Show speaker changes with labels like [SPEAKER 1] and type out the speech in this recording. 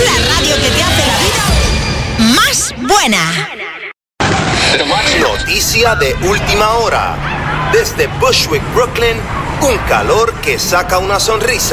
[SPEAKER 1] La radio que te hace la vida más buena.
[SPEAKER 2] Noticia de última hora. Desde Bushwick, Brooklyn, un calor que saca una sonrisa.